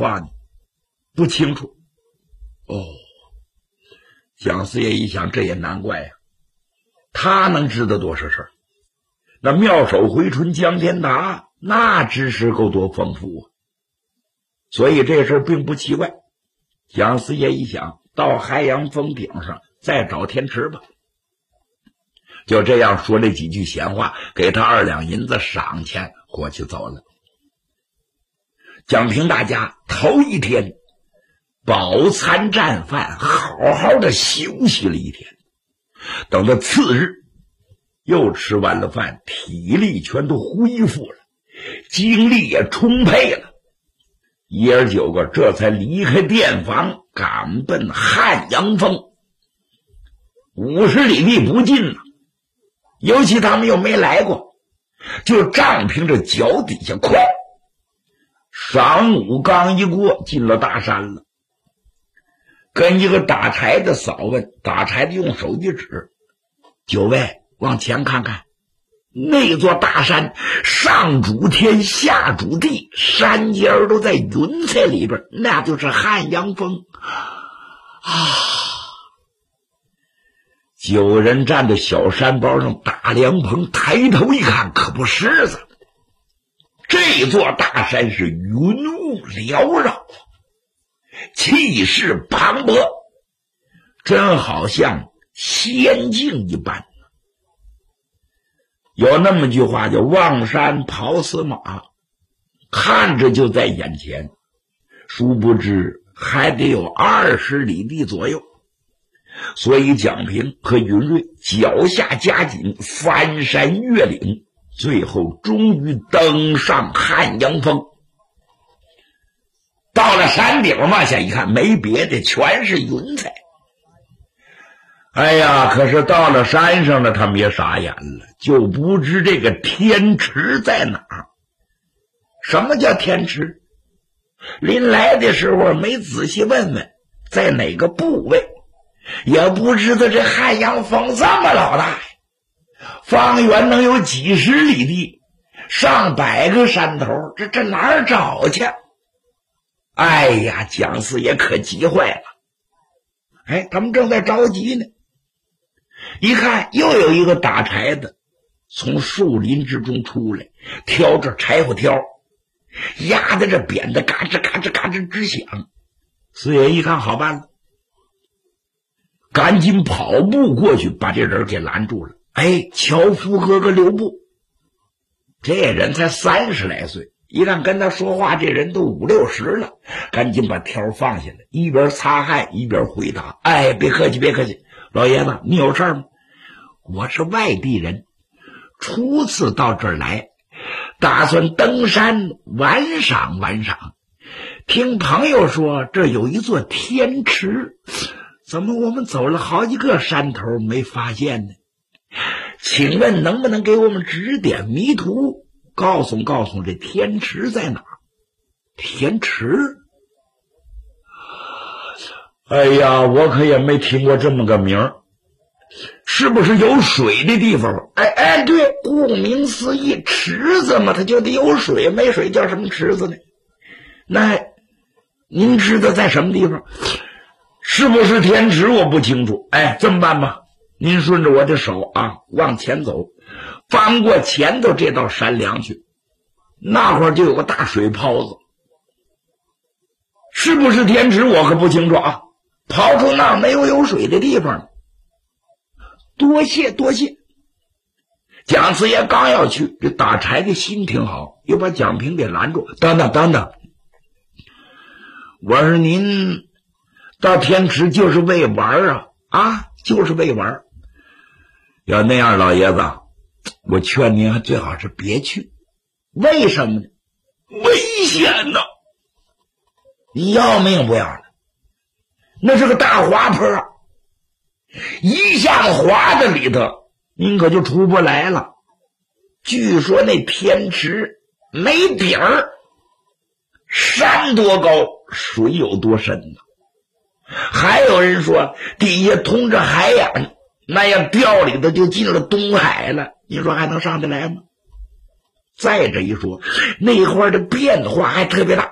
话呢？不清楚。哦，蒋四爷一想，这也难怪呀，他能知道多少事儿？那妙手回春江天达那知识够多丰富啊，所以这事并不奇怪。蒋四爷一想，到海洋峰顶上再找天池吧。就这样说了几句闲话，给他2两银子赏钱，过去走了。蒋平大家头一天饱餐战饭，好好的休息了一天。等到次日又吃完了饭，体力全都恢复了，精力也充沛了。爷儿9个这才离开店房，赶奔汉阳峰。50里地不近了，尤其他们又没来过，就仗凭着脚底下快。晌午刚一过，进了大山了。跟一个打柴的扫问，打柴的用手一指：“9位，往前看看，那座大山上主天下主地，山尖都在云彩里边，那就是汉阳峰啊！”9人站在小山包上打凉棚，抬头一看，可不是子，这座大山是云雾缭绕，气势磅礴，真好像仙境一般。有那么句话叫望山跑死马，看着就在眼前，殊不知还得有20里地左右。所以蒋平和云瑞脚下加紧，翻山越岭，最后终于登上汉阳峰。到了山顶往下一看，没别的，全是云彩。哎呀，可是到了山上了，他们也傻眼了，就不知这个天池在哪儿。什么叫天池？临来的时候没仔细问问在哪个部位，也不知道这汉阳峰这么老大呀，方圆能有几十里地，上百个山头，这哪儿找去？哎呀，蒋四爷可急坏了。哎，他们正在着急呢，一看又有一个打柴的从树林之中出来，挑着柴火挑，压得这扁的嘎吱嘎吱嘎吱直响。四爷一看好办了，赶紧跑步过去把这人给拦住了。哎，樵夫哥哥刘布，这人才30来岁，一看跟他说话这人都50、60了，赶紧把挑放下来，一边擦汗一边回答：“哎，别客气别客气，老爷子你有事吗？我是外地人，初次到这儿来，打算登山玩赏玩赏。听朋友说这有一座天池，怎么我们走了好几个山头没发现呢？请问能不能给我们指点迷途，告诉告诉这天池在哪儿？”天池？哎呀，我可也没听过这么个名儿，是不是有水的地方？哎，对，顾名思义，池子嘛，它就得有水，没水叫什么池子呢？那您知道在什么地方？是不是天池我不清楚。哎，这么办吧，您顺着我的手啊往前走，翻过前头这道山梁去，那会儿就有个大水泡子。是不是天池我可不清楚啊，刨出那儿没有水的地方。多谢多谢。蒋四爷刚要去，这打柴的心挺好，又把蒋平给拦住。等等，我说您到天池就是为玩啊，就是为玩。要那样，老爷子，我劝您最好是别去。为什么呢？危险呢，你要命不要了？那是个大滑坡，一下子滑在里头，您可就出不来了。据说那天池没底儿，山多高，水有多深呢？还有人说底下通着海眼，那样掉里头就进了东海了，你说还能上得来吗？再者一说，那块的变化还特别大，